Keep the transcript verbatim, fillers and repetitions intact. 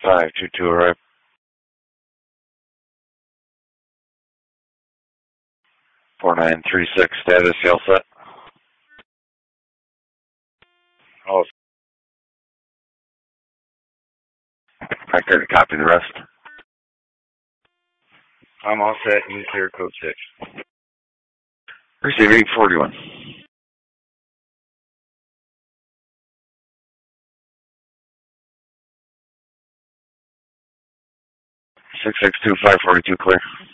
five two two arrive. four nine three six status, you all set? Oh, I couldn't copy the rest. I'm all set. You can clear code six. Receive eight forty-one. six six two five forty-two clear.